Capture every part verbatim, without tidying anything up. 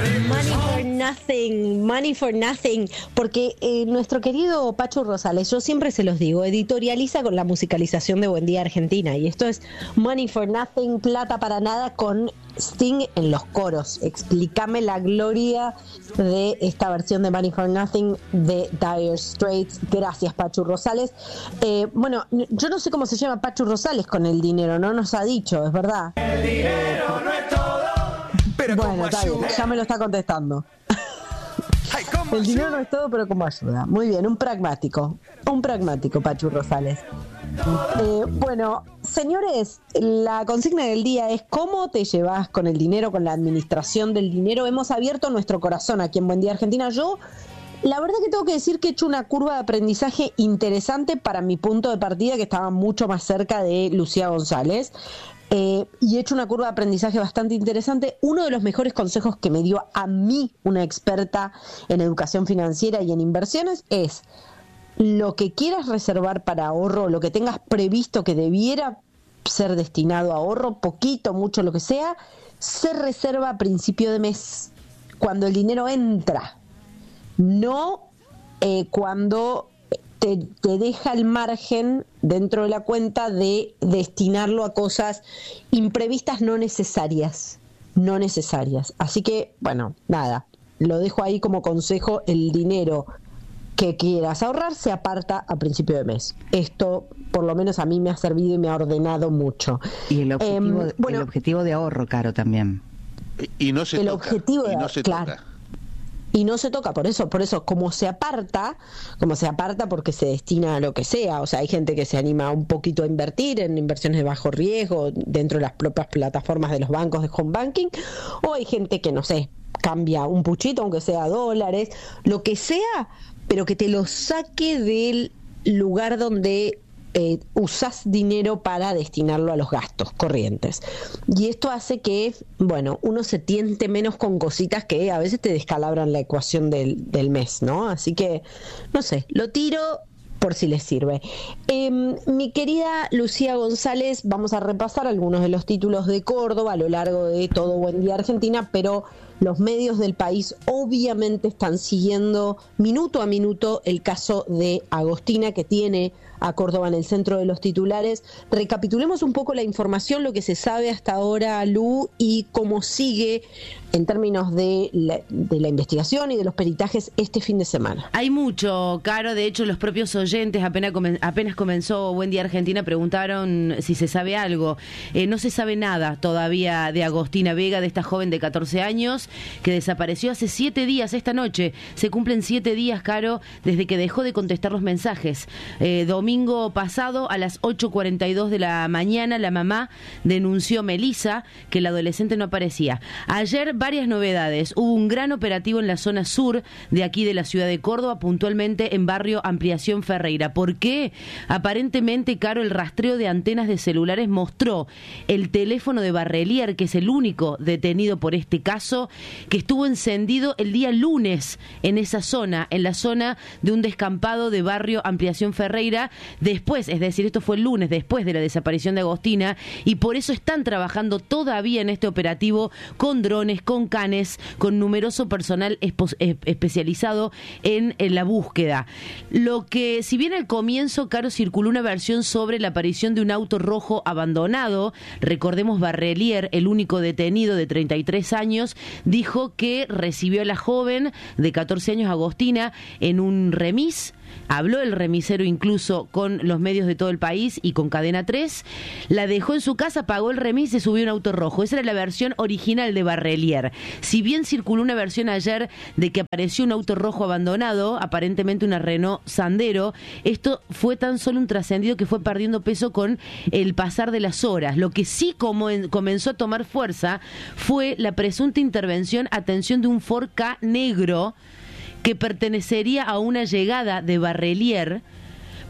Money for nothing, money for nothing, porque eh, nuestro querido Pachu Rosales, yo siempre se los digo, editorializa con la musicalización de Buen Día Argentina, y esto es money for nothing, plata para nada, con Sting en los coros. Explícame la gloria de esta versión de Money for Nothing de Dire Straits. Gracias, Pachu Rosales. Eh, bueno, yo no sé cómo se llama Pachu Rosales con el dinero, no nos ha dicho, es verdad. El dinero no es todo. Pero bueno, está bien, ya me lo está contestando. Ay, el dinero no es todo, pero como ayuda. Muy bien, un pragmático. Un pragmático, Pachu Rosales. Eh, bueno, señores, la consigna del día es ¿cómo te llevas con el dinero, con la administración del dinero? Hemos abierto nuestro corazón aquí en Buen Día Argentina. Yo, la verdad que tengo que decir que he hecho una curva de aprendizaje interesante para mi punto de partida, que estaba mucho más cerca de Lucía González. Eh, y he hecho una curva de aprendizaje bastante interesante. Uno de los mejores consejos que me dio a mí una experta en educación financiera y en inversiones es: lo que quieras reservar para ahorro, lo que tengas previsto que debiera ser destinado a ahorro, poquito, mucho, lo que sea, se reserva a principio de mes, cuando el dinero entra, no eh, cuando te, te deja el margen dentro de la cuenta de destinarlo a cosas imprevistas, no necesarias, no necesarias. Así que, bueno, nada, lo dejo ahí como consejo: el dinero que quieras ahorrar se aparta a principio de mes. Esto, por lo menos a mí me ha servido y me ha ordenado mucho. Y el objetivo, eh, bueno, el objetivo de ahorro, Caro, también. Y, y no se el toca. Objetivo de, y no se claro, toca. Y no se toca, por eso, por eso, como se aparta, como se aparta porque se destina a lo que sea. O sea, hay gente que se anima un poquito a invertir en inversiones de bajo riesgo dentro de las propias plataformas de los bancos de home banking, o hay gente que, no sé, cambia un puchito, aunque sea dólares, lo que sea, pero que te lo saque del lugar donde eh, usás dinero para destinarlo a los gastos corrientes. Y esto hace que, bueno, uno se tiente menos con cositas que a veces te descalabran la ecuación del, del mes, ¿no? Así que, no sé, lo tiro por si les sirve. Eh, mi querida Lucía González, vamos a repasar algunos de los títulos de Córdoba a lo largo de todo Buen Día Argentina, pero los medios del país obviamente están siguiendo minuto a minuto el caso de Agostina, que tiene a Córdoba en el centro de los titulares. Recapitulemos un poco la información, lo que se sabe hasta ahora, Lu, y cómo sigue en términos de la, de la investigación y de los peritajes este fin de semana. Hay mucho, Caro. De hecho, los propios oyentes, apenas, comen, apenas comenzó Buen Día Argentina, preguntaron si se sabe algo. Eh, no se sabe nada todavía de Agostina Vega, de esta joven de catorce años, que desapareció hace siete días, esta noche. Se cumplen siete días, Caro, desde que dejó de contestar los mensajes. Eh, domingo pasado, a las ocho cuarenta y dos de la mañana, la mamá denunció, Melissa, que la adolescente no aparecía. Ayer, varias novedades. Hubo un gran operativo en la zona sur de aquí de la ciudad de Córdoba, puntualmente en barrio Ampliación Ferreira. ¿Por qué? Aparentemente, Caro, el rastreo de antenas de celulares mostró el teléfono de Barrelier, que es el único detenido por este caso, que estuvo encendido el día lunes en esa zona, en la zona de un descampado de barrio Ampliación Ferreira, después, es decir, esto fue el lunes, después de la desaparición de Agostina, y por eso están trabajando todavía en este operativo con drones, con canes, con numeroso personal espo- especializado en, en la búsqueda. Lo que, si bien al comienzo, Caro, circuló una versión sobre la aparición de un auto rojo abandonado, recordemos, Barrelier, el único detenido de treinta y tres años, dijo que recibió a la joven de catorce años, Agostina, en un remis. Habló el remisero incluso con los medios de todo el país y con Cadena tres, la dejó en su casa, pagó el remis y se subió a un auto rojo. Esa era la versión original de Barrelier. Si bien circuló una versión ayer de que apareció un auto rojo abandonado, aparentemente una Renault Sandero, esto fue tan solo un trascendido que fue perdiendo peso con el pasar de las horas. Lo que sí como en, comenzó a tomar fuerza fue la presunta intervención, atención, de un Ford Ka negro que pertenecería a una llegada de Barrelier,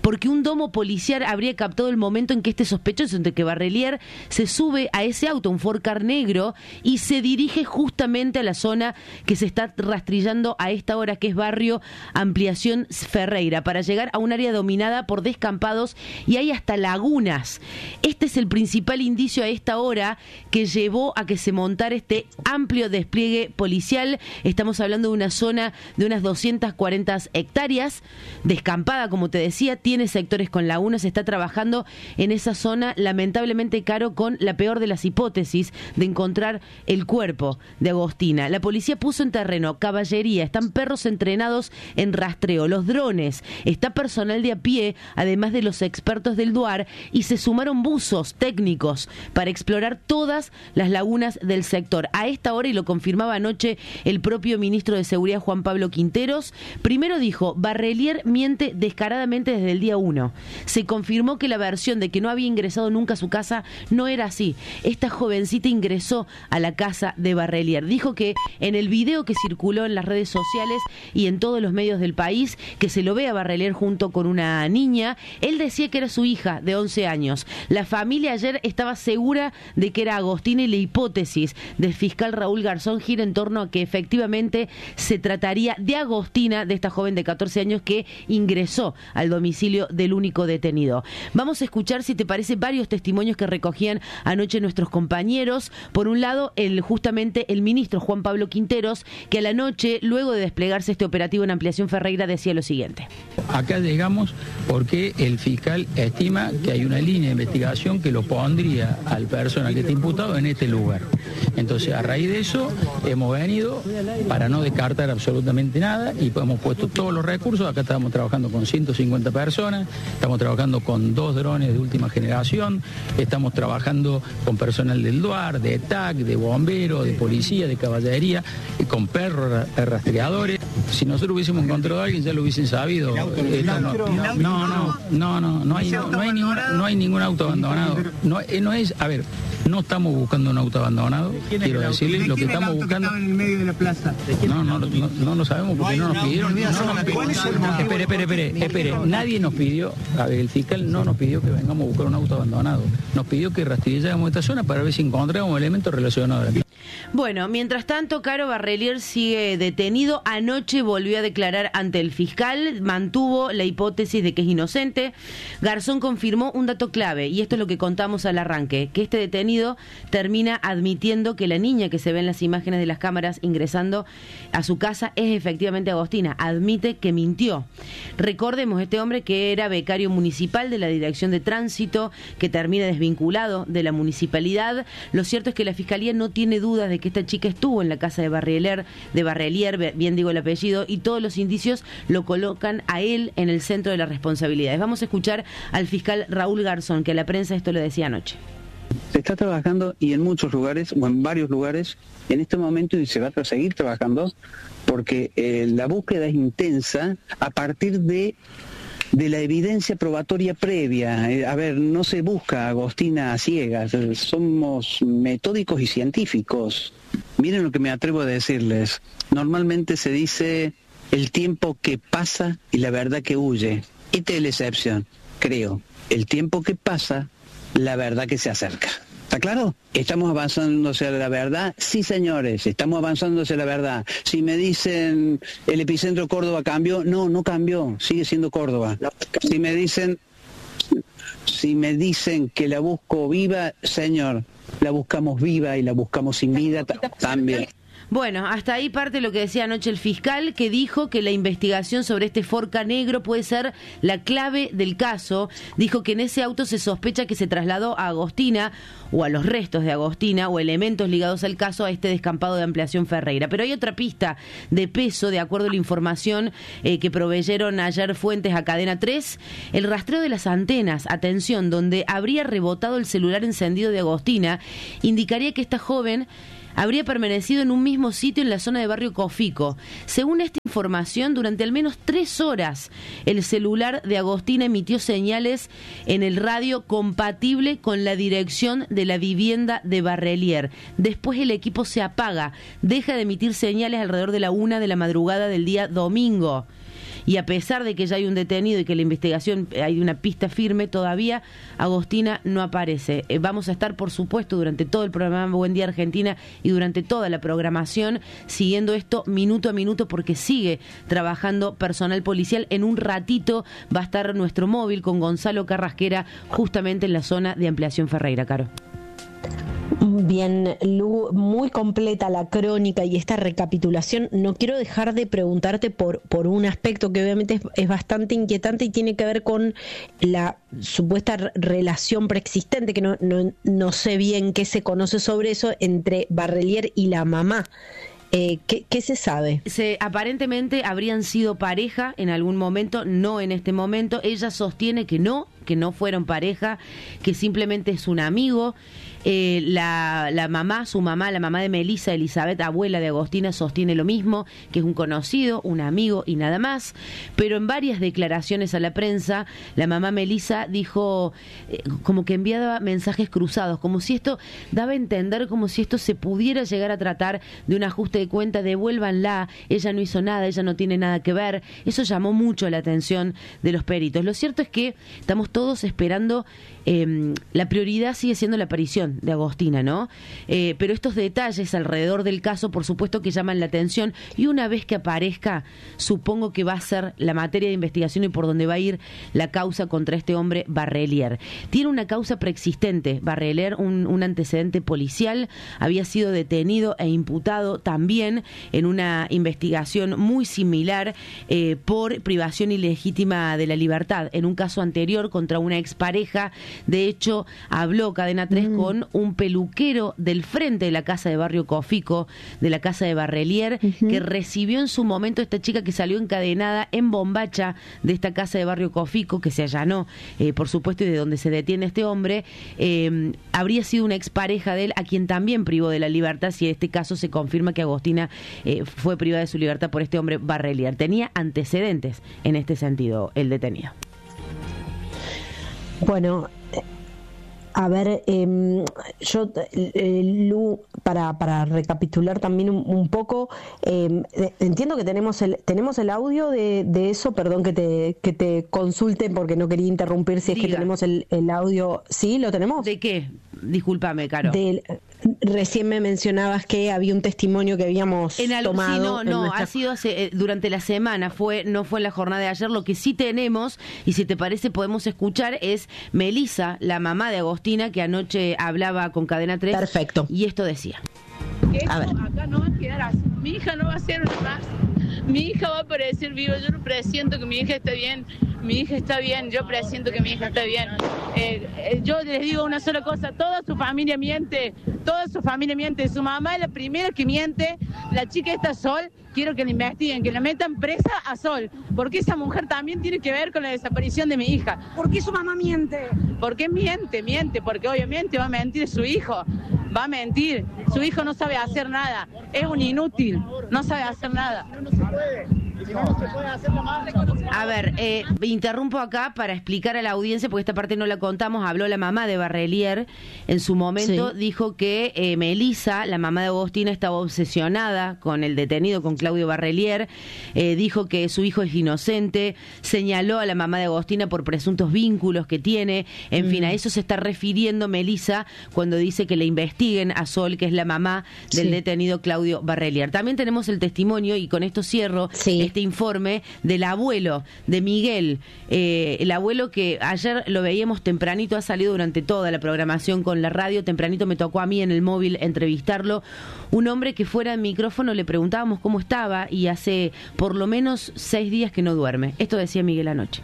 porque un domo policial habría captado el momento en que este sospechoso, entre que Barrelier se sube a ese auto, un Ford Car negro, y se dirige justamente a la zona que se está rastrillando a esta hora, que es barrio Ampliación Ferreira, para llegar a un área dominada por descampados y hay hasta lagunas. Este es el principal indicio a esta hora que llevó a que se montara este amplio despliegue policial. Estamos hablando de una zona de unas doscientas cuarenta hectáreas, descampada, como te decía, tiene sectores con lagunas, se está trabajando en esa zona, lamentablemente, Caro, con la peor de las hipótesis de encontrar el cuerpo de Agostina. La policía puso en terreno caballería, están perros entrenados en rastreo, los drones, está personal de a pie, además de los expertos del DUAR, y se sumaron buzos técnicos para explorar todas las lagunas del sector. A esta hora, y lo confirmaba anoche el propio ministro de Seguridad, Juan Pablo Quinteros, primero dijo, Barrelier miente descaradamente desde el día uno. Se confirmó que la versión de que no había ingresado nunca a su casa no era así. Esta jovencita ingresó a la casa de Barrelier. Dijo que en el video que circuló en las redes sociales y en todos los medios del país, que se lo ve a Barrelier junto con una niña, él decía que era su hija de once años. La familia ayer estaba segura de que era Agostina y la hipótesis del fiscal Raúl Garzón gira en torno a que efectivamente se trataría de Agostina, de esta joven de catorce años que ingresó al domicilio del único detenido. Vamos a escuchar, si te parece, varios testimonios que recogían anoche nuestros compañeros. Por un lado, el justamente el ministro Juan Pablo Quinteros, que a la noche, luego de desplegarse este operativo en Ampliación Ferreira, decía lo siguiente. Acá llegamos porque el fiscal estima que hay una línea de investigación que lo pondría al personal que está imputado en este lugar. Entonces, a raíz de eso, hemos venido para no descartar absolutamente nada y hemos puesto todos los recursos. Acá estamos trabajando con ciento cincuenta personas, estamos trabajando con dos drones de última generación, estamos trabajando con personal del DUAR, de T A C, de bomberos, de policía, de caballería, y con perros rastreadores. Si nosotros hubiésemos encontrado a alguien, ya lo hubiesen sabido. No, no, no, no, no, no hay, no, no hay ningún, no hay ningún auto abandonado. No, no es, a ver, no estamos buscando un auto abandonado, quiero decirles, lo que estamos buscando. En el medio de la plaza. No, no, no, no lo sabemos porque no nos pidieron. Espere, espere, espere, espere. Nadie nos pidió, a ver, el fiscal no nos pidió que vengamos a buscar un auto abandonado. Nos pidió que rastrilláramos esta zona para ver si encontramos elementos relacionados. Bueno, mientras tanto, Caro, Barrelier sigue detenido. Anoche volvió a declarar ante el fiscal, mantuvo la hipótesis de que es inocente. Garzón confirmó un dato clave, y esto es lo que contamos al arranque, que este detenido termina admitiendo que la niña que se ve en las imágenes de las cámaras ingresando a su casa es efectivamente Agostina. Admite que mintió. Recordemos, este hombre que era becario municipal de la Dirección de Tránsito, que termina desvinculado de la municipalidad. Lo cierto es que la Fiscalía no tiene dudas de que esta chica estuvo en la casa de Barrelier, de Barrelier, bien digo el apellido, y todos los indicios lo colocan a él en el centro de las responsabilidades. Vamos a escuchar al fiscal Raúl Garzón, que a la prensa esto lo decía anoche. Se está trabajando, y en muchos lugares, o en varios lugares, en este momento, y se va a seguir trabajando, porque eh, la búsqueda es intensa a partir de de la evidencia probatoria previa. Eh, a ver, no se busca Agostina a ciegas, eh, somos metódicos y científicos. Miren lo que me atrevo a decirles. Normalmente se dice el tiempo que pasa y la verdad que huye. Esta es la excepción, creo. El tiempo que pasa, la verdad que se acerca. ¿Está claro? ¿Estamos avanzando hacia la verdad? Sí, señores, estamos avanzando hacia la verdad. Si me dicen el epicentro Córdoba cambió, no, no cambió, sigue siendo Córdoba. Si me dicen, si me dicen que la busco viva, señor, la buscamos viva y la buscamos sin vida también. Bueno, hasta ahí parte lo que decía anoche el fiscal, que dijo que la investigación sobre este Ford Car negro puede ser la clave del caso. Dijo que en ese auto se sospecha que se trasladó a Agostina, o a los restos de Agostina, o elementos ligados al caso, a este descampado de Ampliación Ferreira. Pero hay otra pista de peso, de acuerdo a la información eh, que proveyeron ayer fuentes a Cadena tres, el rastreo de las antenas, atención, donde habría rebotado el celular encendido de Agostina, indicaría que esta joven habría permanecido en un mismo sitio en la zona de Barrio Cofico. Según esta información, durante al menos tres horas el celular de Agostina emitió señales en el radio compatible con la dirección de la vivienda de Barrelier. Después el equipo se apaga, deja de emitir señales alrededor de la una de la madrugada del día domingo. y a pesar de que ya hay un detenido y que la investigación hay una pista firme, todavía Agostina no aparece. Eh, vamos a estar, por supuesto, durante todo el programa Buen Día Argentina y durante toda la programación siguiendo esto minuto a minuto porque sigue trabajando personal policial. En un ratito va a estar nuestro móvil con Gonzalo Carrasquera justamente en la zona de Ampliación Ferreira, Caro. Bien, Lu, muy completa la crónica y esta recapitulación. No quiero dejar de preguntarte por, por un aspecto que obviamente es, es bastante inquietante y tiene que ver con la supuesta relación preexistente, que no, no, no sé bien qué se conoce sobre eso, entre Barrelier y la mamá. Eh, ¿qué, ¿Qué se sabe? Se, aparentemente habrían sido pareja en algún momento, no en este momento. Ella sostiene que no, que no fueron pareja, que simplemente es un amigo. Eh, la, la mamá, su mamá, la mamá de Melissa, Elizabeth, abuela de Agostina, sostiene lo mismo, que es un conocido, un amigo y nada más. Pero en varias declaraciones a la prensa, la mamá Melissa dijo eh, como que enviaba mensajes cruzados, como si esto daba a entender como si esto se pudiera llegar a tratar de un ajuste de cuenta, devuélvanla, ella no hizo nada, ella no tiene nada que ver. Eso llamó mucho la atención de los peritos. Lo cierto es que estamos todos esperando, eh, la prioridad sigue siendo la aparición de Agostina, ¿no? Eh, pero estos detalles alrededor del caso, por supuesto que llaman la atención, y una vez que aparezca, supongo que va a ser la materia de investigación y por donde va a ir la causa contra este hombre Barrelier. Tiene una causa preexistente, Barrelier, un, un antecedente policial, había sido detenido e imputado también en una investigación muy similar eh, por privación ilegítima de la libertad, en un caso anterior contra una expareja. De hecho, habló Cadena tres mm. con un peluquero del frente de la casa de Barrio Cofico, de la casa de Barrelier, uh-huh. que recibió en su momento esta chica que salió encadenada en bombacha de esta casa de Barrio Cofico, que se allanó, eh, por supuesto, y de donde se detiene este hombre. Eh, habría sido una expareja de él, a quien también privó de la libertad, si en este caso se confirma que Agostina eh, fue privada de su libertad por este hombre Barrelier. Tenía antecedentes en este sentido el detenido. Bueno, a ver, eh, yo, eh, Lu, para, para recapitular también un, un poco, eh, entiendo que tenemos el tenemos el audio de, de eso, perdón que te que te consulte porque no quería interrumpir si es Diga. que tenemos el, el audio. ¿Sí? ¿Lo tenemos? ¿De qué? Discúlpame, Caro. Del, recién me mencionabas que había un testimonio que habíamos en algo, tomado. Sí, no, no, nuestra... ha sido hace, eh, durante la semana, fue no fue en la jornada de ayer. Lo que sí tenemos, y si te parece podemos escuchar, es Melissa, la mamá de Agostina, que anoche hablaba con Cadena tres. Perfecto. Y esto decía. Esto a ver. Acá no va a quedar así. Mi hija no va a ser más. Mi hija va a aparecer viva. Yo no presiento que mi hija esté bien. Mi hija está bien. Yo presiento que mi hija está bien. Eh, eh, yo les digo una sola cosa. Toda su familia miente. Toda su familia miente. Su mamá es la primera que miente. La chica está Sol. Quiero que la investiguen, que la metan presa a Sol, porque esa mujer también tiene que ver con la desaparición de mi hija. ¿Por qué su mamá miente? ¿Por qué miente? Miente, porque obviamente va a mentir su hijo, va a mentir. Su hijo no sabe hacer nada, es un inútil, no sabe hacer nada. No, no se puede. Si no, no se puede hacer la madre. A ver, eh, interrumpo acá para explicar a la audiencia, porque esta parte no la contamos. Habló la mamá de Barrelier en su momento, sí. Dijo que eh, Melissa, la mamá de Agostina, estaba obsesionada con el detenido, con Claudio Barrelier. Eh, dijo que su hijo es inocente, señaló a la mamá de Agostina por presuntos vínculos que tiene. En mm. fin, a eso se está refiriendo Melissa cuando dice que le investiguen a Sol, que es la mamá del sí. detenido Claudio Barrelier. También tenemos el testimonio, y con esto cierro, sí. este informe del abuelo de Miguel, eh, el abuelo que ayer lo veíamos tempranito, ha salido durante toda la programación con la radio, tempranito me tocó a mí en el móvil entrevistarlo, un hombre que fuera de micrófono le preguntábamos cómo estaba y hace por lo menos seis días que no duerme. Esto decía Miguel anoche.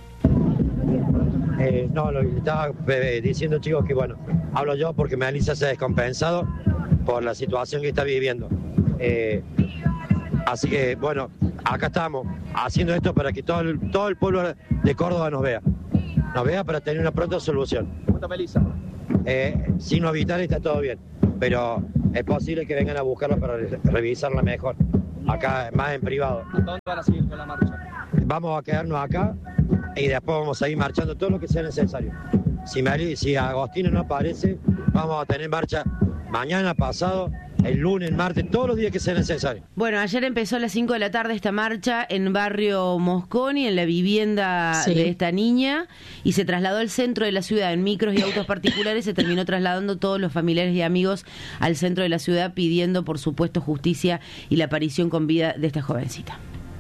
Eh, no, lo que estaba eh, diciendo, chicos, que bueno, hablo yo porque Melissa se ha descompensado por la situación que está viviendo. Eh, así que, bueno, acá estamos haciendo esto para que todo el, todo el pueblo de Córdoba nos vea. Nos vea para tener una pronta solución. ¿Cómo está Melissa? Eh, signo vital, está todo bien, pero es posible que vengan a buscarla para re- revisarla mejor. Acá, más en privado. ¿Dónde van a seguir con la marcha? Vamos a quedarnos acá y después vamos a ir marchando todo lo que sea necesario. Si, Meli, si Agostina no aparece, vamos a tener marcha mañana, pasado, el lunes, el martes, todos los días que sea necesario. Bueno, ayer empezó a las cinco de la tarde esta marcha en barrio Mosconi, en la vivienda sí. de esta niña, y se trasladó al centro de la ciudad en micros y autos particulares. Se terminó trasladando todos los familiares y amigos al centro de la ciudad, pidiendo, por supuesto, justicia y la aparición con vida de esta jovencita.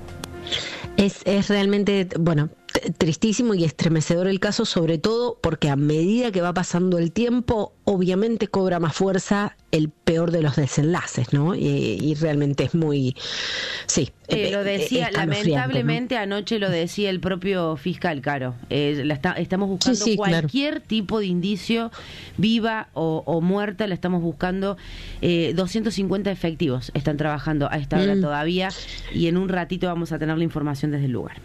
Es, es realmente, bueno, t- tristísimo y estremecedor el caso, sobre todo porque a medida que va pasando el tiempo, obviamente cobra más fuerza el peor de los desenlaces, ¿no? Y, y realmente es muy, sí. Eh, lo decía, lamentablemente, ¿no? Anoche lo decía el propio fiscal, Caro. Eh, la está, estamos buscando sí, sí, cualquier claro. tipo de indicio, viva o, o muerta, la estamos buscando. Eh, doscientos cincuenta efectivos están trabajando a esta hora mm. todavía, y en un ratito vamos a tener la información desde el lugar.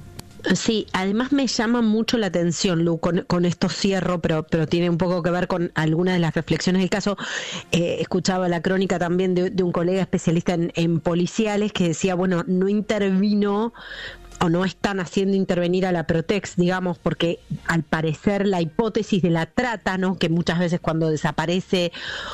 Sí, además me llama mucho la atención, Lu, con, con esto cierro, pero, pero tiene un poco que ver con algunas de las reflexiones del caso. Eh, escuchaba la crónica también de, de un colega especialista en, en policiales que decía, bueno, no intervino o no están haciendo intervenir a la Protex, digamos, porque al parecer la hipótesis de la trata, ¿no?, que muchas veces cuando desaparece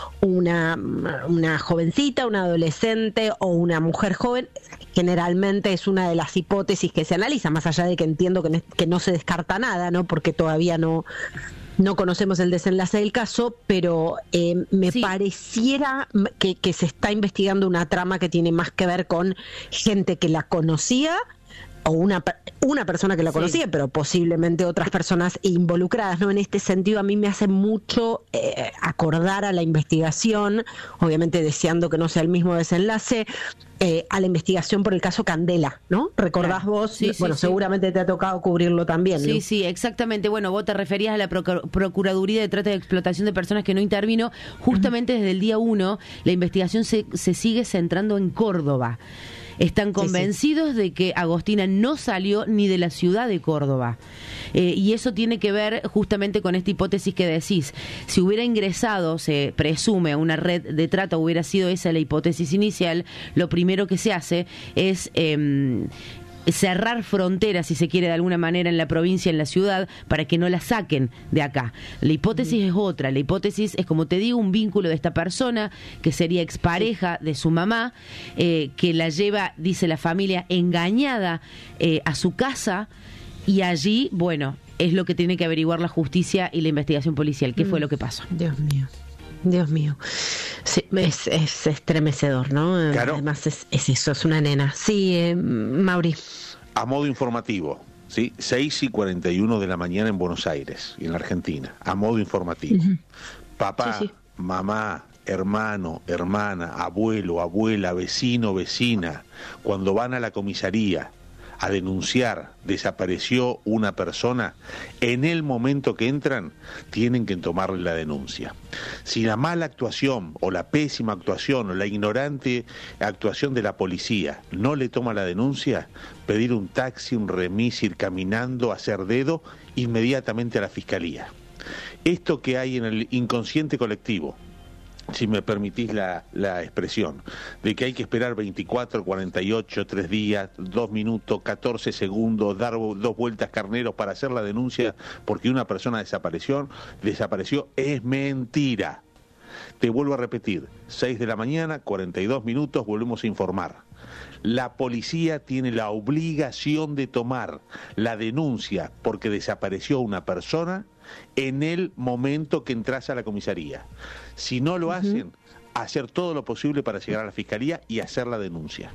una, una jovencita, una adolescente o una mujer joven, generalmente es una de las hipótesis que se analiza, más allá de que entiendo que, que no se descarta nada, ¿no?, porque todavía no... No conocemos el desenlace del caso, pero eh, me sí. pareciera que, que se está investigando una trama que tiene más que ver con gente que la conocía, o una una persona que la conocía, sí. pero posiblemente otras personas involucradas, ¿no? En este sentido, a mí me hace mucho eh, acordar a la investigación, obviamente deseando que no sea el mismo desenlace, eh, a la investigación por el caso Candela, ¿no? ¿Recordás claro. vos? Sí, bueno, sí, seguramente sí. te ha tocado cubrirlo también, ¿no? Sí, sí, exactamente. Bueno, vos te referías a la Procur- Procuraduría de Trata y Explotación de Personas, que no intervino. Justamente uh-huh. desde el día uno, la investigación se, se sigue centrando en Córdoba. Están convencidos sí, sí. de que Agostina no salió ni de la ciudad de Córdoba. Eh, y eso tiene que ver justamente con esta hipótesis que decís. Si hubiera ingresado, se presume, a una red de trata, hubiera sido esa la hipótesis inicial, lo primero que se hace es... Eh, cerrar fronteras, si se quiere, de alguna manera, en la provincia, en la ciudad, para que no la saquen de acá. La hipótesis mm. es otra. La hipótesis es, como te digo, un vínculo de esta persona, que sería expareja de su mamá, eh, que la lleva, dice la familia, engañada eh, a su casa, y allí, bueno, es lo que tiene que averiguar la justicia y la investigación policial. ¿Qué mm. fue lo que pasó? Dios mío. Dios mío. Sí, es, es estremecedor, ¿no? Claro. Además es, es eso, es una nena. Sí, eh, Mauri. A modo informativo, ¿sí? seis y cuarenta y uno de la mañana en Buenos Aires, en la Argentina. A modo informativo. Uh-huh. Papá, sí, sí. mamá, hermano, hermana, abuelo, abuela, vecino, vecina, cuando van a la comisaría a denunciar desapareció una persona, en el momento que entran tienen que tomarle la denuncia. Si la mala actuación o la pésima actuación o la ignorante actuación de la policía no le toma la denuncia, pedir un taxi, un remis, ir caminando, hacer dedo inmediatamente a la fiscalía. Esto que hay en el inconsciente colectivo, si me permitís la, la expresión, de que hay que esperar veinticuatro, cuarenta y ocho, tres días, dos minutos, catorce segundos, dar dos vueltas carneros para hacer la denuncia porque una persona desapareció, desapareció, es mentira. Te vuelvo a repetir, seis de la mañana, cuarenta y dos minutos, volvemos a informar. La policía tiene la obligación de tomar la denuncia porque desapareció una persona en el momento que entras a la comisaría. Si no lo uh-huh. hacen, hacer todo lo posible para llegar a la fiscalía y hacer la denuncia.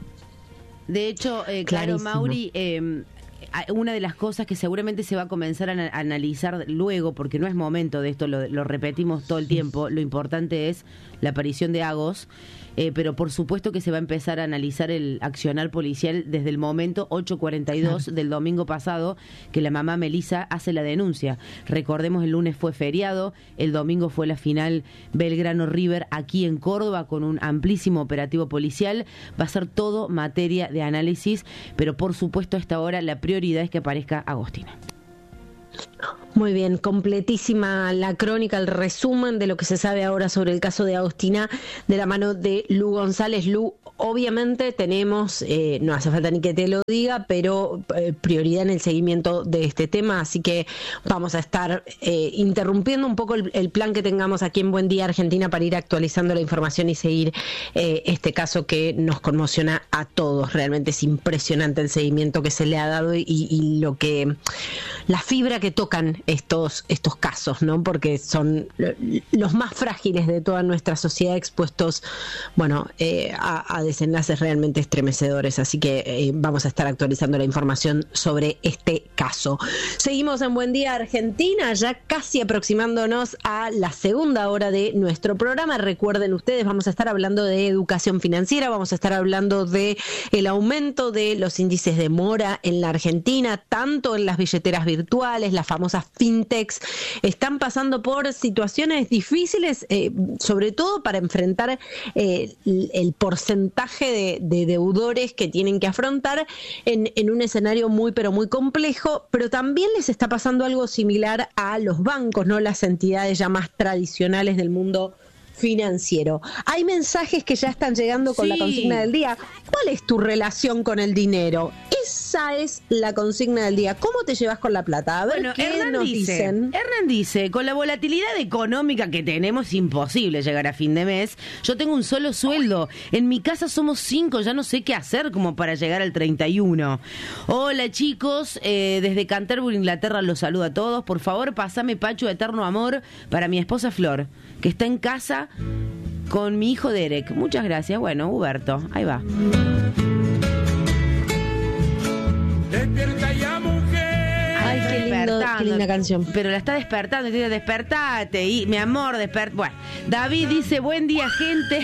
De hecho, eh, claro, Mauri, eh, una de las cosas que seguramente se va a comenzar a analizar luego, porque no es momento de esto, lo, lo repetimos todo el tiempo, lo importante es la aparición de Agos, eh, pero por supuesto que se va a empezar a analizar el accionar policial desde el momento ocho cuarenta y dos del domingo pasado, que la mamá Melissa hace la denuncia. Recordemos, el lunes fue feriado, el domingo fue la final Belgrano-River aquí en Córdoba con un amplísimo operativo policial. Va a ser todo materia de análisis, pero por supuesto a esta hora la prioridad es que aparezca Agostina. Muy bien, completísima la crónica, el resumen de lo que se sabe ahora sobre el caso de Agostina de la mano de Lu González. Lu, obviamente tenemos, eh, no hace falta ni que te lo diga, pero eh, prioridad en el seguimiento de este tema, así que vamos a estar eh, interrumpiendo un poco el, el plan que tengamos aquí en Buen Día Argentina para ir actualizando la información y seguir eh, este caso que nos conmociona a todos. Realmente es impresionante el seguimiento que se le ha dado y, y lo que, la fibra que tocan estos estos casos, ¿no? Porque son los más frágiles de toda nuestra sociedad expuestos, bueno, eh, a, a desenlaces realmente estremecedores. Así que eh, vamos a estar actualizando la información sobre este caso. Seguimos en Buen Día Argentina, ya casi aproximándonos a la segunda hora de nuestro programa. Recuerden ustedes, vamos a estar hablando de educación financiera, vamos a estar hablando de el aumento de los índices de mora en la Argentina, tanto en las billeteras virtuales, las famosas fintechs, están pasando por situaciones difíciles, eh, sobre todo para enfrentar eh, el porcentaje de, de deudores que tienen que afrontar en, en un escenario muy pero muy complejo, pero también les está pasando algo similar a los bancos, ¿no? Las entidades ya más tradicionales del mundo financiero. Hay mensajes que ya están llegando con sí. la consigna del día. ¿Cuál es tu relación con el dinero? Esa es la consigna del día. ¿Cómo te llevas con la plata? A ver bueno, qué Hernán nos dice, dicen. Hernán dice, con la volatilidad económica que tenemos es imposible llegar a fin de mes. Yo tengo un solo sueldo. En mi casa somos cinco, ya no sé qué hacer como para llegar al treinta y uno. Hola chicos, eh, desde Canterbury, Inglaterra los saludo a todos. Por favor, pasame Pachu Eterno Amor para mi esposa Flor, que está en casa con mi hijo Derek. Muchas gracias. Bueno, Huberto, ahí va. Despierta ya, mujer. Ay, qué, lindo, qué linda canción. Pero la está despertando y dice, despertate, y mi amor, despertate. Bueno, David dice, buen día, gente.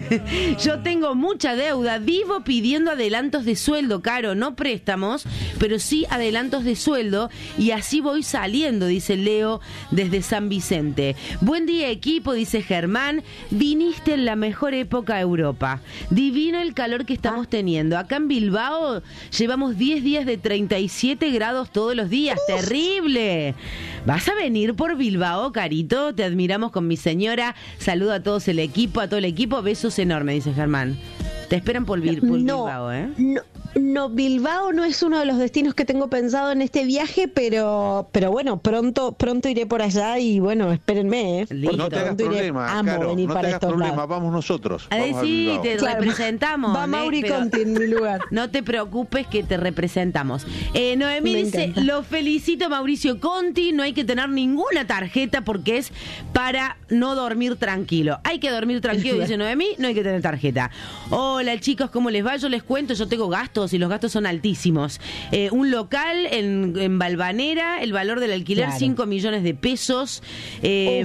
Yo tengo mucha deuda, vivo pidiendo adelantos de sueldo, Caro, no préstamos, pero sí adelantos de sueldo, y así voy saliendo, dice Leo desde San Vicente. Buen día, equipo, dice Germán. Viniste en la mejor época a Europa. Divino el calor que estamos teniendo. Acá en Bilbao llevamos diez días de treinta y siete grados todos los días. Uf. Terrible. ¿Vas a venir por Bilbao, Carito? Te admiramos con mi señora. Saludo a todos el equipo, a todo el equipo. Besos enormes, dice Germán. Te esperan por, por no, Bilbao, ¿eh? No. No, Bilbao no es uno de los destinos que tengo pensado en este viaje, pero pero bueno, pronto pronto iré por allá y bueno, espérenme, ¿eh? No te hagas problema, amo Caro, venir no para te hagas estos problema, lados. vamos nosotros. A vamos sí, a te claro. representamos. Va Mauri ¿eh? Pero Conti en mi lugar. No te preocupes que te representamos. Eh, Noemí Me dice, encanta. lo felicito Mauricio Conti, no hay que tener ninguna tarjeta porque es para no dormir tranquilo. Hay que dormir tranquilo, dice Noemí, no hay que tener tarjeta. Hola chicos, ¿cómo les va? Yo les cuento, yo tengo gastos y los gastos son altísimos. Eh, un local en, en Valvanera, el valor del alquiler Claro. cinco millones de pesos. Eh,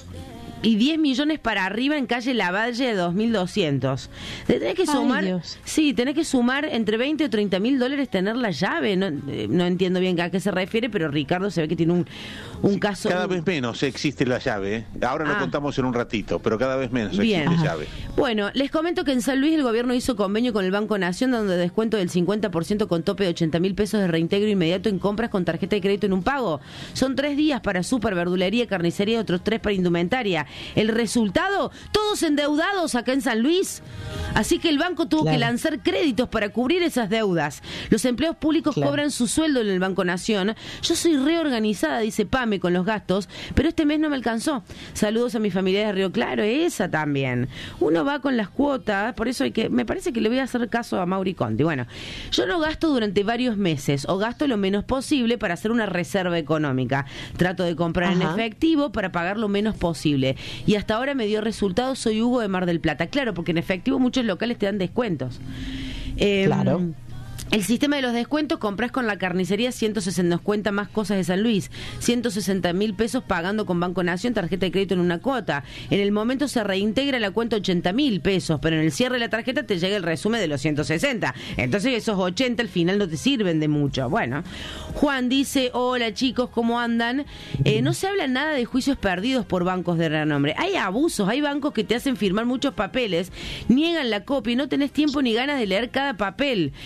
y diez millones para arriba en calle Lavalle de dos mil doscientos. Tenés que sumar, Ay, Dios. sí, tenés que sumar entre veinte o treinta mil dólares tener la llave. No, eh, no entiendo bien a qué se refiere, pero Ricardo se ve que tiene un, un Sí, caso. cada un... vez menos existe la llave, ¿eh? Ahora Ah. lo contamos en un ratito, pero cada vez menos Bien. existe Ajá. llave. Bueno, les comento que en San Luis el gobierno hizo convenio con el Banco Nación donde descuento del cincuenta por ciento con tope de ochenta mil pesos de reintegro inmediato en compras con tarjeta de crédito en un pago. Son tres días para súper, verdulería, carnicería y otros tres para indumentaria. El resultado, todos endeudados acá en San Luis. Así que el banco tuvo Claro. que lanzar créditos para cubrir esas deudas. Los empleados públicos Claro. cobran su sueldo en el Banco Nación. Yo soy reorganizada, dice Pame, con los gastos, pero este mes no me alcanzó. Saludos a mi familia de Río Claro, esa también. Uno va con las cuotas, por eso hay que, me parece que le voy a hacer caso a Mauri Conti. Bueno, yo no gasto durante varios meses, o gasto lo menos posible para hacer una reserva económica. Trato de comprar en Ajá. efectivo para pagar lo menos posible. Y hasta ahora me dio resultados, soy Hugo de Mar del Plata. Claro, porque en efectivo muchos locales te dan descuentos. Eh, Claro. El sistema de los descuentos, compras con la carnicería ciento sesenta, nos cuenta Más Cosas de San Luis, ciento sesenta mil pesos pagando con Banco Nación, tarjeta de crédito en una cuota. En el momento se reintegra la cuenta ochenta mil pesos, pero en el cierre de la tarjeta te llega el resumen de los ciento sesenta. Entonces esos ochenta al final no te sirven de mucho. Bueno, Juan dice, hola chicos, ¿cómo andan? Eh, no se habla nada de juicios perdidos por bancos de renombre. Hay abusos, hay bancos que te hacen firmar muchos papeles, niegan la copia y no tenés tiempo ni ganas de leer cada papel. Eh,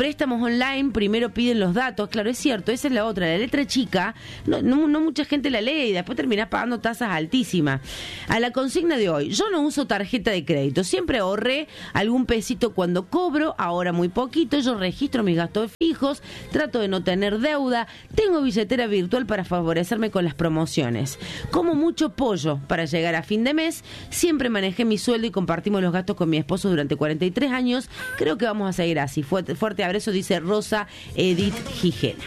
préstamos online primero piden los datos, claro, es cierto, esa es la otra, la letra chica, no, no, no mucha gente la lee y después terminás pagando tasas altísimas. A la consigna de hoy, yo no uso tarjeta de crédito, siempre ahorré algún pesito cuando cobro, ahora muy poquito, yo registro mis gastos fijos, trato de no tener deuda, tengo billetera virtual para favorecerme con las promociones, como mucho pollo para llegar a fin de mes, siempre manejé mi sueldo y compartimos los gastos con mi esposo durante cuarenta y tres años, creo que vamos a seguir así. Fuerte, fuerte abrazo, dice Rosa Edith Gijena.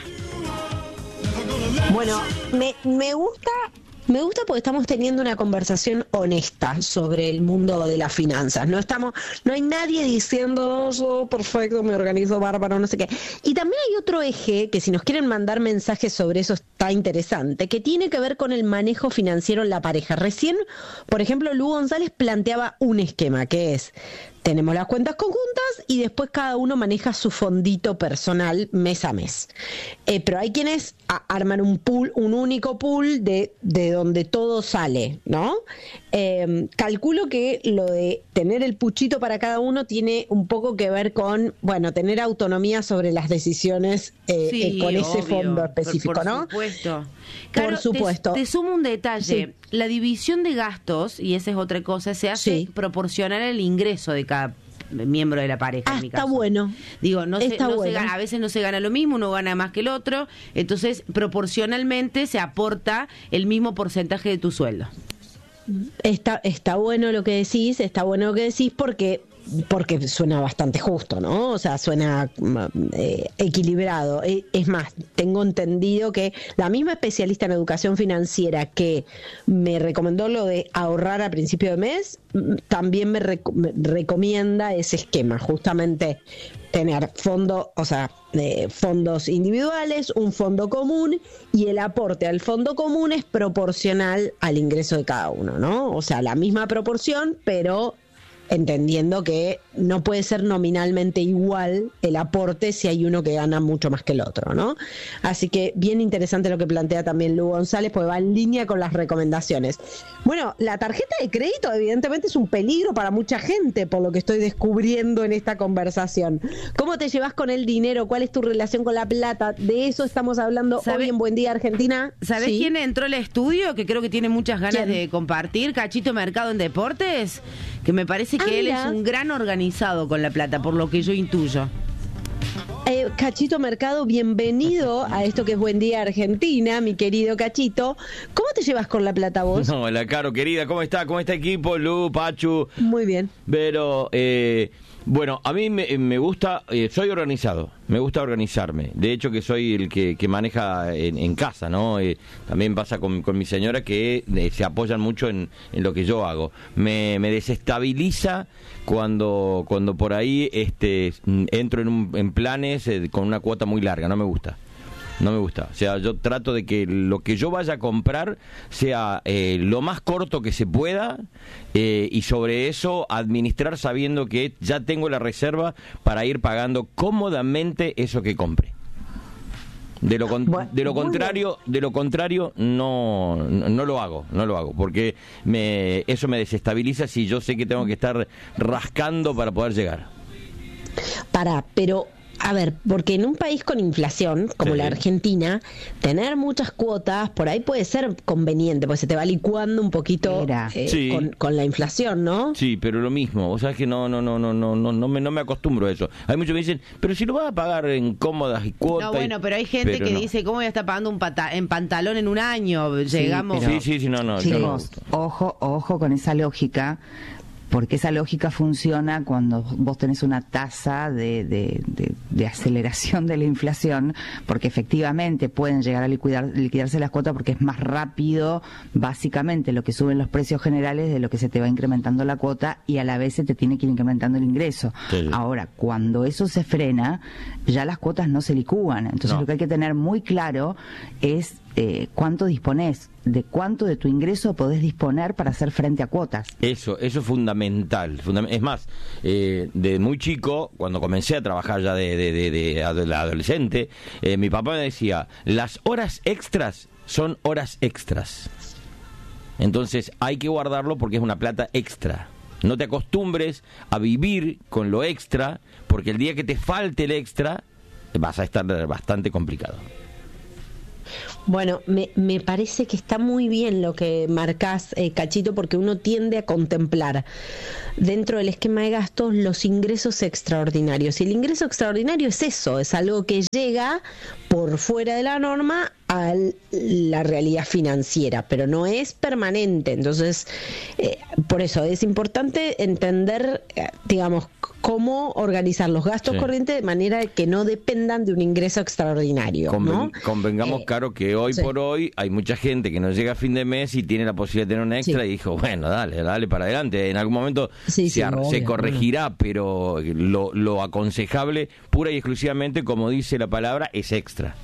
Bueno, me, me gusta... Me gusta porque estamos teniendo una conversación honesta sobre el mundo de las finanzas. No estamos, no hay nadie diciendo, oh, perfecto, me organizo bárbaro, no sé qué. Y también hay otro eje que si nos quieren mandar mensajes sobre eso está interesante, que tiene que ver con el manejo financiero en la pareja. Recién, por ejemplo, Lu González planteaba un esquema que es: tenemos las cuentas conjuntas y después cada uno maneja su fondito personal mes a mes. Eh, pero hay quienes a, arman un pool, un único pool de, de donde todo sale, ¿no? Eh, calculo que lo de tener el puchito para cada uno tiene un poco que ver con, bueno, tener autonomía sobre las decisiones eh, sí, eh, con ese obvio, fondo específico, por, por ¿no? Supuesto. Claro, por supuesto. Te, te sumo un detalle. Sí. La división de gastos, y esa es otra cosa, se hace Sí. proporcional al ingreso de cada miembro de la pareja. Ah, en mi está caso. bueno. Digo, no, se, Está no bueno. se gana, a veces no se gana lo mismo, uno gana más que el otro, entonces proporcionalmente se aporta el mismo porcentaje de tu sueldo. Está, está bueno lo que decís, está bueno lo que decís porque porque suena bastante justo, ¿no? O sea, suena eh, equilibrado. Eh, es más, tengo entendido que la misma especialista en educación financiera que me recomendó lo de ahorrar a principio de mes, también me, rec- me recomienda ese esquema, justamente tener fondo, o sea, eh, fondos individuales, un fondo común, y el aporte al fondo común es proporcional al ingreso de cada uno, ¿no? O sea, la misma proporción, pero entendiendo que no puede ser nominalmente igual el aporte si hay uno que gana mucho más que el otro, ¿no? Así que bien interesante lo que plantea también Lu González, porque va en línea con las recomendaciones. Bueno, la tarjeta de crédito evidentemente es un peligro para mucha gente, por lo que estoy descubriendo en esta conversación. ¿Cómo te llevas con el dinero? ¿Cuál es tu relación con la plata? De eso estamos hablando hoy en Buen Día Argentina. ¿Sabés ¿Sí? quién entró al estudio? Que creo que tiene muchas ganas ¿Quién? de compartir. Cachito Mercado en Deportes, que me parece que Ah, él mira. es un gran organizado con la plata, por lo que yo intuyo. Eh, Cachito Mercado, bienvenido a esto que es Buen Día Argentina, mi querido Cachito. ¿Cómo te llevas con la plata vos? No, la Caro, querida, ¿cómo está? ¿Cómo está equipo? Lu, Pachu. Muy bien. Pero, eh, bueno, a mí me, me gusta, eh, soy organizado, me gusta organizarme. De hecho, que soy el que, que maneja en, en casa, ¿no? Eh, también pasa con, con mi señora que eh, se apoyan mucho en, en lo que yo hago. Me, me desestabiliza cuando cuando por ahí este entro en, un, en planes eh, con una cuota muy larga, no me gusta. No me gusta. O sea, yo trato de que lo que yo vaya a comprar sea eh, lo más corto que se pueda eh, y sobre eso administrar sabiendo que ya tengo la reserva para ir pagando cómodamente eso que compre. De lo, con, Bueno, de lo muy contrario, de lo contrario no, no, no lo hago, no lo hago, porque me, eso me desestabiliza si yo sé que tengo que estar rascando para poder llegar. Para, pero a ver, porque en un país con inflación como Sí. la Argentina, tener muchas cuotas por ahí puede ser conveniente, porque se te va licuando un poquito Era. eh, Sí. con, con la inflación, ¿no? Sí, pero lo mismo, o sea, es que no no no no no no no me no me acostumbro a eso. Hay muchos que me dicen, "Pero si lo vas a pagar en cómodas y cuotas." No, bueno, pero hay gente pero que no. dice, ¿cómo voy a estar pagando un pata en pantalón en un año? Llegamos... pero- Sí, sí, sí, no, no, yo no. Chicos, ojo, ojo con esa lógica, porque esa lógica funciona cuando vos tenés una tasa de, de, de, de aceleración de la inflación, porque efectivamente pueden llegar a liquidar, liquidarse las cuotas porque es más rápido, básicamente, lo que suben los precios generales de lo que se te va incrementando la cuota y a la vez se te tiene que ir incrementando el ingreso. Sí. Ahora, cuando eso se frena, ya las cuotas no se licúan. Entonces No. lo que hay que tener muy claro es eh, cuánto disponés, de cuánto de tu ingreso podés disponer para hacer frente a cuotas. Eso, eso es fundamental. Fundam- es más, eh, de muy chico, cuando comencé a trabajar ya de, de, de, de ado- adolescente, eh, mi papá me decía, las horas extras son horas extras. Entonces hay que guardarlo porque es una plata extra. No te acostumbres a vivir con lo extra, porque el día que te falte el extra, vas a estar bastante complicado. Bueno, me, me parece que está muy bien lo que marcás, eh, Cachito, porque uno tiende a contemplar dentro del esquema de gastos los ingresos extraordinarios. Y el ingreso extraordinario es eso, es algo que llega por fuera de la norma a la realidad financiera, pero no es permanente. Entonces, eh, por eso es importante entender, eh, digamos, cómo organizar los gastos sí. corrientes de manera que no dependan de un ingreso extraordinario. Conven- ¿no? Convengamos, eh, Caro, que hoy sí. por hoy hay mucha gente que no llega a fin de mes y tiene la posibilidad de tener un extra sí. y dijo, bueno, dale, dale para adelante. En algún momento sí, se, sí, ar- obvio, se corregirá, obvio. pero lo, lo aconsejable, pura y exclusivamente, como dice la palabra, es extra.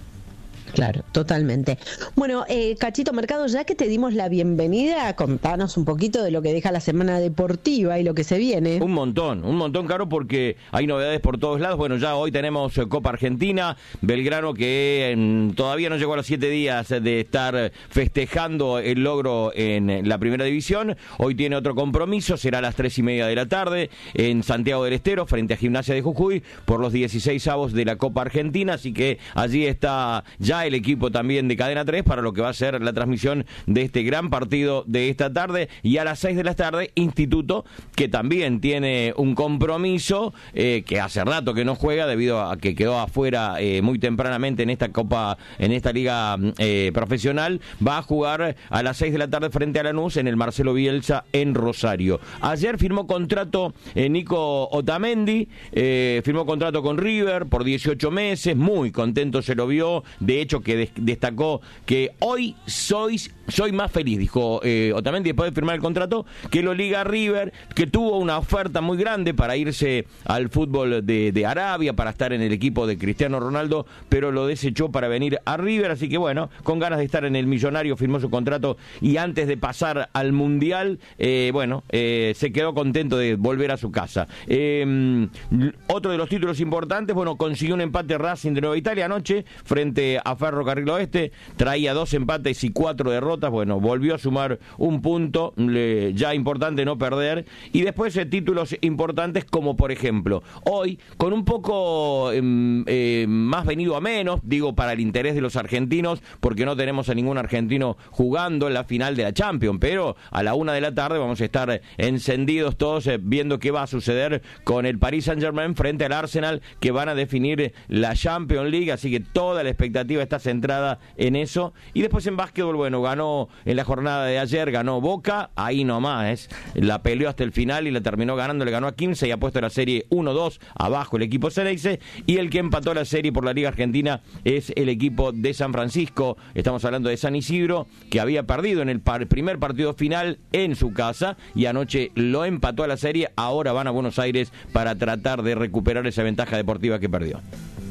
Claro, totalmente. Bueno, eh, Cachito Mercado, ya que te dimos la bienvenida, contanos un poquito de lo que deja la semana deportiva y lo que se viene. Un montón, un montón, Caro, porque hay novedades por todos lados. Bueno, ya hoy tenemos Copa Argentina, Belgrano que eh, todavía no llegó a los siete días de estar festejando el logro en la primera división. Hoy tiene otro compromiso, será a las tres y media de la tarde en Santiago del Estero, frente a Gimnasia de Jujuy, por los dieciséis avos de la Copa Argentina, así que allí está ya el equipo también de Cadena tres para lo que va a ser la transmisión de este gran partido de esta tarde. Y a las seis de la tarde, Instituto, que también tiene un compromiso eh, que hace rato que no juega debido a que quedó afuera eh, muy tempranamente en esta Copa, en esta liga eh, profesional, va a jugar a las seis de la tarde frente a Lanús en el Marcelo Bielsa en Rosario. Ayer firmó contrato eh, Nico Otamendi, eh, firmó contrato con River por dieciocho meses, muy contento se lo vio, de hecho que de- destacó que hoy sois soy más feliz, dijo eh, Otamendi después de firmar el contrato, que lo liga a River, que tuvo una oferta muy grande para irse al fútbol de, de Arabia, para estar en el equipo de Cristiano Ronaldo, pero lo desechó para venir a River, así que bueno, con ganas de estar en el Millonario, firmó su contrato y antes de pasar al Mundial, eh, bueno, eh, se quedó contento de volver a su casa. Eh, otro de los títulos importantes, bueno, consiguió un empate Racing de Nueva Italia anoche frente a Ferrocarril Oeste, traía dos empates y cuatro derrotas, bueno, volvió a sumar un punto, le, ya importante no perder, y después eh, títulos importantes como por ejemplo, hoy, con un poco eh, eh, más venido a menos, digo para el interés de los argentinos, porque no tenemos a ningún argentino jugando en la final de la Champions, pero a la una de la tarde vamos a estar encendidos todos eh, viendo qué va a suceder con el Paris Saint-Germain frente al Arsenal, que van a definir la Champions League, así que toda la expectativa está centrada en eso. Y después en básquetbol, bueno, ganó en la jornada de ayer, ganó Boca, ahí nomás, ¿eh? La peleó hasta el final y la terminó ganando, le ganó a quince y ha puesto la serie uno dos abajo el equipo Ceneice, y el que empató la serie por la Liga Argentina es el equipo de San Francisco, estamos hablando de San Isidro, que había perdido en el par- primer partido final en su casa y anoche lo empató a la serie, ahora van a Buenos Aires para tratar de recuperar esa ventaja deportiva que perdió.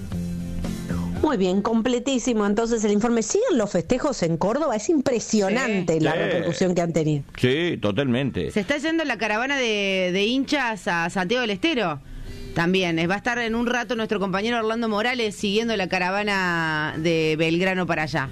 Muy bien, completísimo. Entonces el informe, siguen los festejos en Córdoba, es impresionante Sí. la Sí. repercusión que han tenido. Sí, totalmente. Se está yendo la caravana de, de hinchas a Santiago del Estero. También eh, va a estar en un rato nuestro compañero Orlando Morales siguiendo la caravana de Belgrano para allá.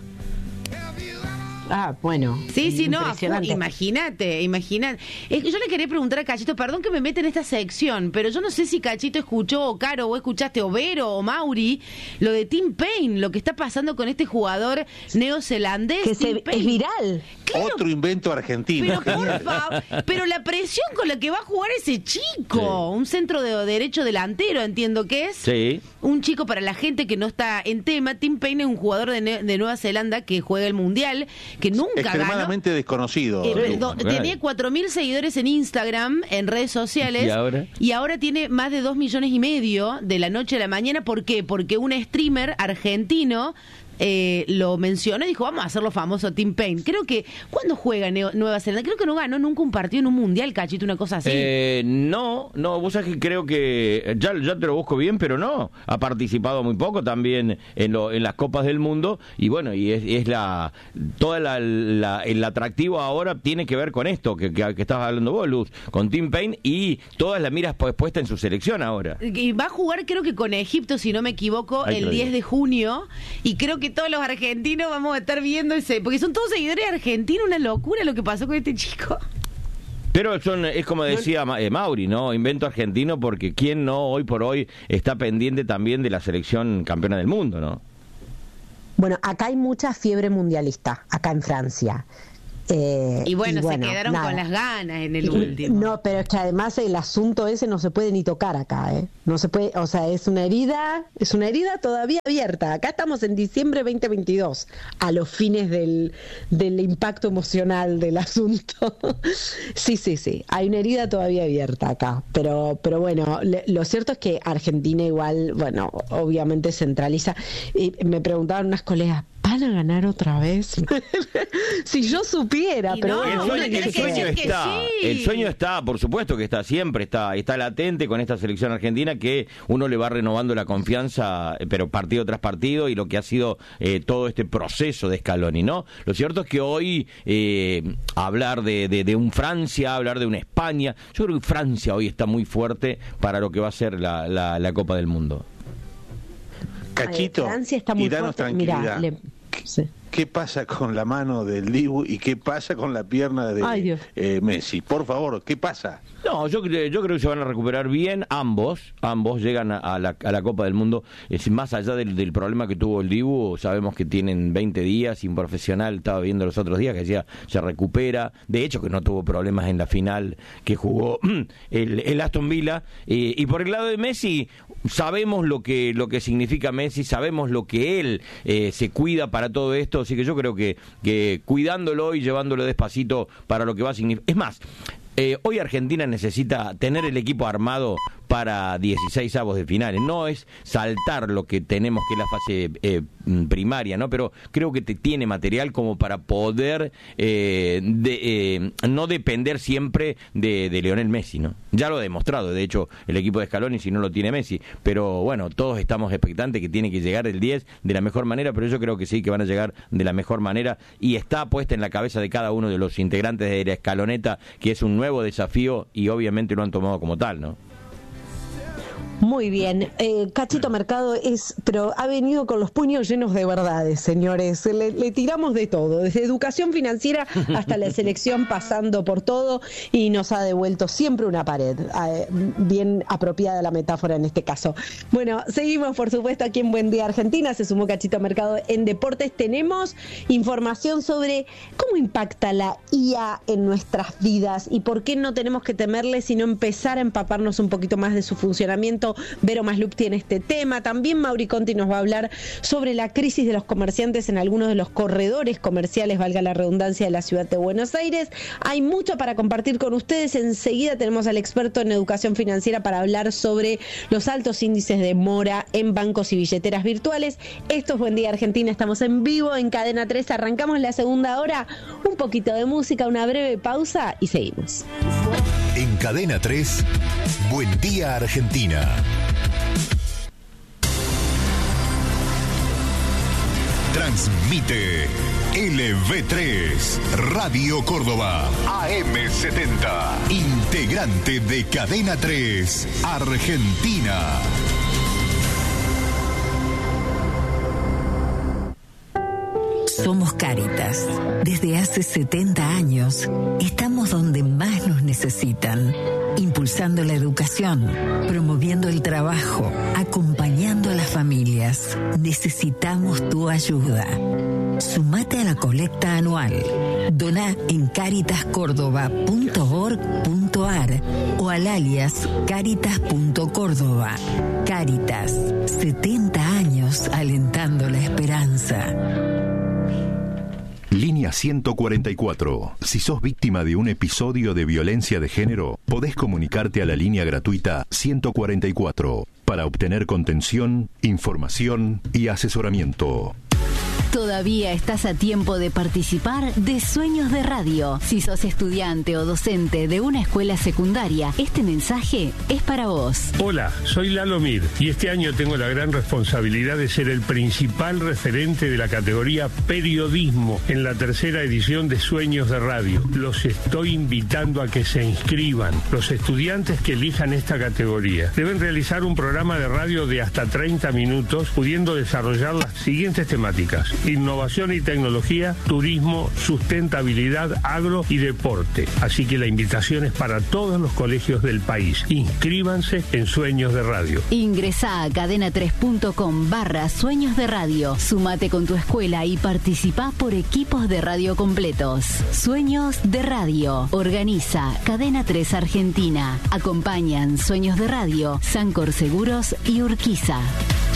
Ah, bueno. Sí, sí, no, impresionante. imagínate, imagínate. Es que yo le quería preguntar a Cachito, perdón que me mete en esta sección, pero yo no sé si Cachito escuchó, o Caro, o escuchaste, o Vero, o Mauri, lo de Tim Payne, lo que está pasando con este jugador neozelandés. Que Tim se, Payne. es viral. Claro, Otro invento argentino. pero por favor, pero la presión con la que va a jugar ese chico, Sí. un centro de derecho delantero, entiendo que es. Sí. Un chico, para la gente que no está en tema, Tim Payne es un jugador de, Ne- de Nueva Zelanda que juega el Mundial, que nunca ganó. Extremadamente desconocido. Eh, Sí, do- claro. tenía cuatro mil seguidores en Instagram, en redes sociales. ¿Y ahora? Y ahora tiene más de dos millones y medio de la noche a la mañana. ¿Por qué? Porque un streamer argentino eh, lo mencionó y dijo, vamos a hacerlo famoso Tim Payne. Creo que, ¿cuándo juega Neo- Nueva Zelanda? Creo que no ganó nunca un partido en un mundial, Cachito, una cosa así. Eh, no, no, vos sabés que creo que, ya, ya te lo busco bien, pero no, ha participado muy poco también en, lo, en las Copas del Mundo, y bueno, y es, es la, toda la, la- el atractivo ahora tiene que ver con esto, que, que, que estabas hablando vos, Luz, con Tim Payne, y todas las miras pues, puestas en su selección ahora. Y va a jugar, creo que con Egipto, si no me equivoco, Ahí te el lo diez digo. de junio. Y creo que todos los argentinos vamos a estar viendo ese. Porque son todos seguidores argentinos, una locura lo que pasó con este chico. Pero son, es como decía eh, Mauri, ¿no? Invento argentino, porque quién no hoy por hoy está pendiente también de la selección campeona del mundo, ¿no? Bueno, acá hay mucha fiebre mundialista, acá en Francia. Eh, y, bueno, y bueno, se quedaron nada. con las ganas en el Y, último. No, pero es que además el asunto ese no se puede ni tocar acá, ¿eh? No se puede, o sea, es una herida, es una herida todavía abierta. Acá estamos en diciembre veinte veintidós, a los fines del, del impacto emocional del asunto. sí, sí, sí, hay una herida todavía abierta acá, pero, pero bueno, le, lo cierto es que Argentina igual, bueno, obviamente centraliza. Y me preguntaban unas colegas, ¿van a ganar otra vez? Si yo supiera, Y pero no, bueno, El sueño, uno el tiene sueño que- está, sí. el sueño está, por supuesto que está, siempre está, está latente con esta selección argentina que uno le va renovando la confianza, eh, pero partido tras partido, y lo que ha sido eh, todo este proceso de Scaloni, ¿no? Lo cierto es que hoy eh, hablar de, de, de un Francia, hablar de una España, yo creo que Francia hoy está muy fuerte para lo que va a ser la, la, la Copa del Mundo. Cachito, Eh, Francia está muy y danos fuerte. tranquilidad. Mirá, le- sí. ¿Qué pasa con la mano del Dibu y qué pasa con la pierna de Ay, Dios. eh, Messi? Por favor, ¿qué pasa? No, yo, cre- yo creo que se van a recuperar bien ambos, ambos llegan a, a la, a la Copa del Mundo. Es más allá del, del problema que tuvo el Dibu, sabemos que tienen veinte días, y un profesional, estaba viendo los otros días, que ya se recupera, de hecho que no tuvo problemas en la final que jugó el, el Aston Villa, eh, y por el lado de Messi, sabemos lo que, lo que significa Messi, sabemos lo que él eh, se cuida para todo esto, así que yo creo que, que cuidándolo y llevándolo despacito para lo que va a significar. Es más, Eh, hoy Argentina necesita tener el equipo armado para dieciséis avos de finales. No es saltar lo que tenemos, que es la fase eh, primaria, ¿no? Pero creo que te tiene material como para poder eh, de, eh, no depender siempre de, de Lionel Messi, ¿no? Ya lo ha demostrado, de hecho, el equipo de Scaloni, si no lo tiene Messi. Pero bueno, todos estamos expectantes que tiene que llegar el diez de la mejor manera, pero yo creo que sí, que van a llegar de la mejor manera, y está puesta en la cabeza de cada uno de los integrantes de la escaloneta, que es un nuevo desafío, y obviamente lo han tomado como tal, ¿no? Muy bien, eh, Cachito Mercado es, pero ha venido con los puños llenos de verdades, señores. Le, le tiramos de todo, desde educación financiera hasta la selección, pasando por todo, y nos ha devuelto siempre una pared. Eh, bien apropiada la metáfora en este caso. Bueno, seguimos por supuesto aquí en Buen Día Argentina. Se sumó Cachito Mercado en Deportes. Tenemos información sobre cómo impacta la I A en nuestras vidas y por qué no tenemos que temerle, sino empezar a empaparnos un poquito más de su funcionamiento. Vero Maslup tiene este tema. También Mauri Conti nos va a hablar sobre la crisis de los comerciantes en algunos de los corredores comerciales, valga la redundancia, de la ciudad de Buenos Aires. Hay mucho para compartir con ustedes. Enseguida tenemos al experto en educación financiera para hablar sobre los altos índices de mora en bancos y billeteras virtuales. Esto es Buen Día Argentina. Estamos en vivo en Cadena tres. Arrancamos la segunda hora. Un poquito de música, una breve pausa y seguimos. En Cadena tres, Buen Día Argentina. Transmite L V tres, Radio Córdoba, A M setenta, integrante de Cadena tres, Argentina. Somos Cáritas. Desde hace setenta años estamos donde más nos necesitan, impulsando la educación, promoviendo el trabajo, acompañando a las familias. Necesitamos tu ayuda. Sumate a la colecta anual. Dona en caritas córdoba punto org punto ar o al alias caritas punto córdoba. Cáritas, setenta años alentando la esperanza. Línea ciento cuarenta y cuatro. Si sos víctima de un episodio de violencia de género, podés comunicarte a la línea gratuita ciento cuarenta y cuatro para obtener contención, información y asesoramiento. Todavía estás a tiempo de participar de Sueños de Radio. Si sos estudiante o docente de una escuela secundaria, este mensaje es para vos. Hola, soy Lalo Mir y este año tengo la gran responsabilidad de ser el principal referente de la categoría Periodismo en la tercera edición de Sueños de Radio. Los estoy invitando a que se inscriban. Los estudiantes que elijan esta categoría deben realizar un programa de radio de hasta treinta minutos, pudiendo desarrollar las siguientes temáticas: innovación y tecnología, turismo, sustentabilidad, agro y deporte. Así que la invitación es para todos los colegios del país. Inscríbanse en Sueños de Radio. Ingresá a cadena tres punto com barra Sueños de Radio. Súmate con tu escuela y participá por equipos de radio completos. Sueños de Radio. Organiza Cadena tres Argentina. Acompañan Sueños de Radio, Sancor Seguros y Urquiza.